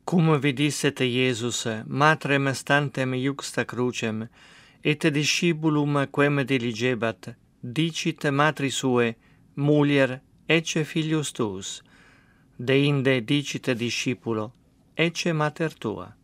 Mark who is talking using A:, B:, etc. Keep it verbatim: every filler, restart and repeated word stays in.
A: Cum vidisset Iesus matrem stantem iuxta crucem, et discipulum quem diligebat, dicit matri sue, mulier, ecce filius tuus. Deinde dicit discipulo, ecce mater tua.